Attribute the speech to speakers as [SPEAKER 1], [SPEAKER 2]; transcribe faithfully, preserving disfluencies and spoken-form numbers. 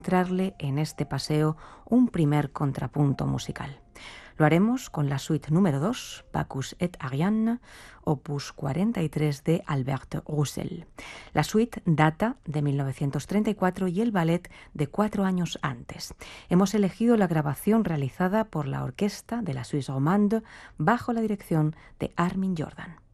[SPEAKER 1] encontrarle en este paseo un primer contrapunto musical. Lo haremos con la suite número dos, Bacchus et Ariane, opus cuarenta y tres de Albert Roussel. La suite data de mil novecientos treinta y cuatro y el ballet de cuatro años antes. Hemos elegido la grabación realizada por la orquesta de la Suisse Romande bajo la dirección de Armin Jordan.